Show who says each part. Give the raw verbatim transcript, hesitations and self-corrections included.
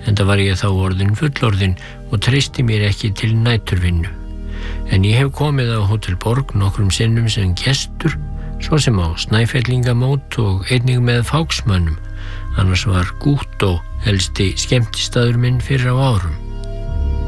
Speaker 1: enda var ég þá orðin fullorðin og treysti mér ekki til næturvinnu. En ég hef komið á Hótel Borg nokkrum sinnum sem gestur, svo sem á Snæfellingamót og einnig með fáksmönnum, annars var Gúttó helsti skemmtistaður minn fyrir á árum.